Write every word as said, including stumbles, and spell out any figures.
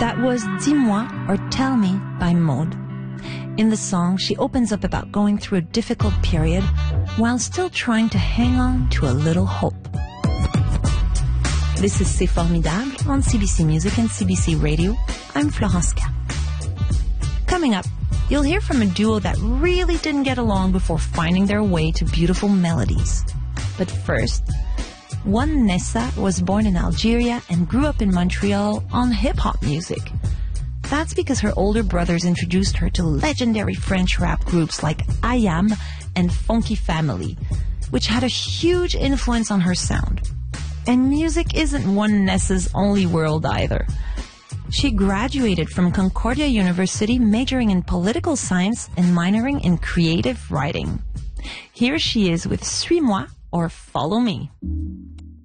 That was Dis-moi or Tell Me by Maud. In the song, she opens up about going through a difficult period while still trying to hang on to a little hope. This is C'est Formidable on C B C Music and C B C Radio. I'm Florence K. Coming up, you'll hear from a duo that really didn't get along before finding their way to beautiful melodies. But first, one Nessa was born in Algeria and grew up in Montreal on hip-hop music. That's because her older brothers introduced her to legendary French rap groups like I Am and Funky Family, which had a huge influence on her sound. And music isn't one Nessa's only world either. She graduated from Concordia University majoring in political science and minoring in creative writing. Here she is with Suis-moi or Follow Me.